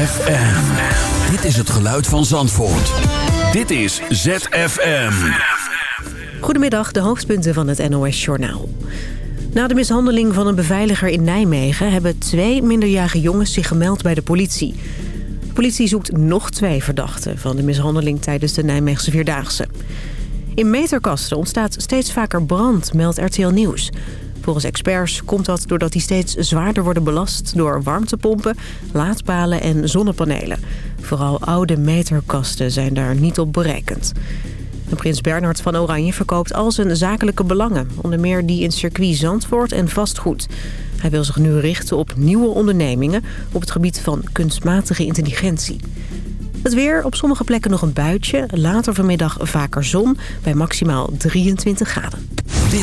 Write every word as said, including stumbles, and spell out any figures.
F M. Dit is het geluid van Zandvoort. Dit is Z F M. Goedemiddag, de hoofdpunten van het N O S-journaal. Na de mishandeling van een beveiliger in Nijmegen hebben twee minderjarige jongens zich gemeld bij de politie. De politie zoekt nog twee verdachten van de mishandeling tijdens de Nijmeegse Vierdaagse. In meterkasten ontstaat steeds vaker brand, meldt R T L Nieuws. Volgens experts komt dat doordat die steeds zwaarder worden belast door warmtepompen, laadpalen en zonnepanelen. Vooral oude meterkasten zijn daar niet op berekend. En prins Bernhard van Oranje verkoopt al zijn zakelijke belangen, onder meer die in circuit Zandvoort en vastgoed. Hij wil zich nu richten op nieuwe ondernemingen op het gebied van kunstmatige intelligentie. Het weer, op sommige plekken nog een buitje. Later vanmiddag vaker zon bij maximaal drieëntwintig graden. Dit